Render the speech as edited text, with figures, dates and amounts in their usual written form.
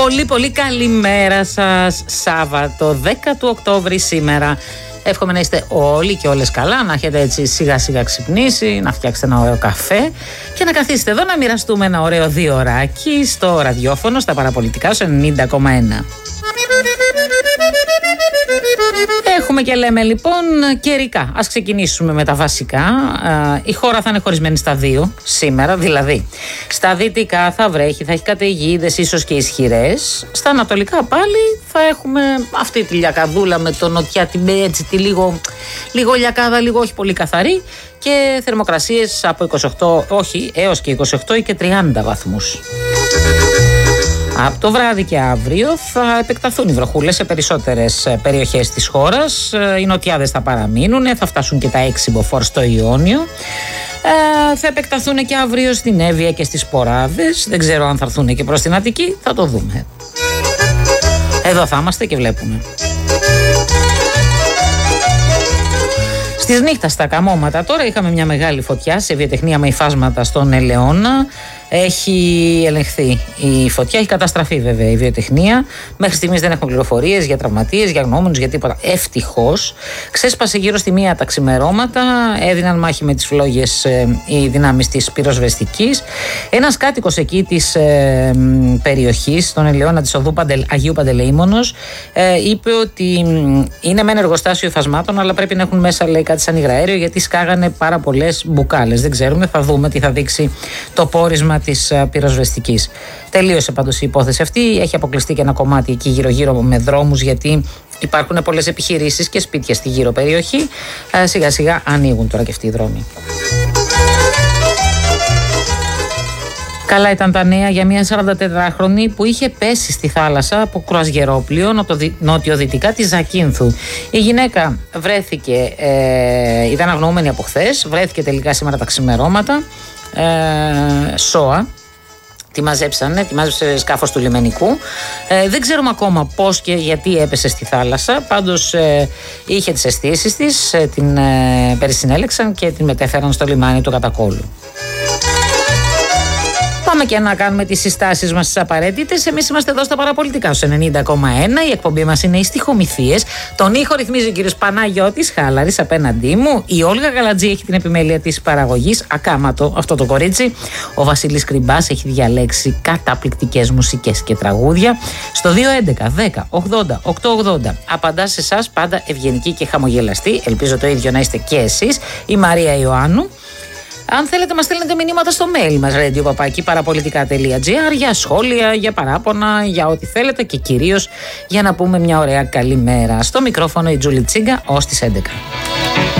Πολύ καλημέρα σας. Σάββατο 10 του Οκτώβρη σήμερα. Εύχομαι να είστε όλοι και όλες καλά, να έχετε έτσι σιγά σιγά ξυπνήσει, να φτιάξετε ένα ωραίο καφέ και να καθίσετε εδώ να μοιραστούμε ένα ωραίο 2 ωράκι στο ραδιόφωνο, στα παραπολιτικά, στο 90,1. Έχουμε και λέμε λοιπόν καιρικά. Ας ξεκινήσουμε με τα βασικά. Η χώρα θα είναι χωρισμένη στα 2 σήμερα, δηλαδή στα δυτικά θα βρέχει, θα έχει καταιγίδες, ίσως και ισχυρές. Στα ανατολικά πάλι θα έχουμε αυτή τη λιακαδούλα με το νοτιά, έτσι τη λίγο λιακάδα, λίγο όχι πολύ καθαρή, και θερμοκρασίες από 28, όχι, έως και 28 ή και 30 βαθμούς. Από το βράδυ και αύριο θα επεκταθούν οι βροχούλες σε περισσότερες περιοχές της χώρας. Οι νοτιάδες θα παραμείνουν, θα φτάσουν και τα 6 μποφόρ στο Ιόνιο. Θα επεκταθούν και αύριο στην Εύβοια και στις Ποράδες. Δεν ξέρω αν θα έρθουν και προς την Αττική, θα το δούμε. Εδώ θα είμαστε και βλέπουμε. Στις νύχτα στα Καμώματα τώρα είχαμε μια μεγάλη φωτιά σε βιοτεχνία με υφάσματα στον Ελαιώνα. Έχει ελεγχθεί η φωτιά, έχει καταστραφεί βέβαια η βιοτεχνία. Μέχρι στιγμής δεν έχουμε πληροφορίες για τραυματίες, για γνώμονες, για τίποτα. Ευτυχώς. Ξέσπασε γύρω στη 1 τα ξημερώματα. Έδιναν μάχη με τις φλόγες οι δυνάμεις της πυροσβεστικής. Ένας κάτοικος εκεί της περιοχής, στον Ελαιώνα της οδού Αγίου Παντελεήμονος, είπε ότι είναι με ένα εργοστάσιο υφασμάτων, αλλά πρέπει να έχουν μέσα, λέει, κάτι σαν υγραέριο, γιατί σκάγανε πάρα πολλές μπουκάλες. Δεν ξέρουμε, θα δούμε τι θα δείξει το πόρισμα της πυροσβεστικής. Τελείωσε πάντως η υπόθεση αυτή. Έχει αποκλειστεί και ένα κομμάτι εκεί γύρω-γύρω με δρόμους, γιατί υπάρχουν πολλές επιχειρήσεις και σπίτια στη γύρω περιοχή. Σιγά σιγά ανοίγουν τώρα και αυτοί οι δρόμοι. Καλά ήταν τα νέα για μια 44χρονη που είχε πέσει στη θάλασσα από κρουαζιερόπλιο νοτιοδυτικά της Ζακίνθου. Η γυναίκα βρέθηκε, ήταν αγνοούμενη από χθες, βρέθηκε τελικά σήμερα τα ξημερώματα. ΣΟΑ τη μάζεψε σκάφος του λιμενικού. Δεν ξέρουμε ακόμα πώς και γιατί έπεσε στη θάλασσα. Πάντως είχε τις αισθήσεις της, την περισυνέλεξαν και την μετέφεραν στο λιμάνι του Κατακόλου. Πάμε και να κάνουμε τις συστάσεις μας τις απαραίτητες. Εμείς είμαστε εδώ στα παραπολιτικά στο 90,1. Η εκπομπή μας είναι οι στιχομυθίες. Τον ήχο ρυθμίζει ο κύριος Παναγιώτης Χάλαρης απέναντί μου. Η Όλγα Γαλατζή έχει την επιμέλεια της παραγωγής. Ακάματο αυτό το κορίτσι. Ο Βασίλης Κρυμπάς έχει διαλέξει καταπληκτικές μουσικές και τραγούδια. Στο 211 10 80 880 απαντά σε εσάς, πάντα ευγενική και χαμογελαστή. Ελπίζω το ίδιο να είστε και εσείς. Η Μαρία Ιωάννου. Αν θέλετε, μας στέλνετε μηνύματα στο mail μας radio@parapolitica.gr για σχόλια, για παράπονα, για ό,τι θέλετε και κυρίως για να πούμε μια ωραία καλημέρα. Στο μικρόφωνο η Τζούλη Τσίγκα ως τις 11.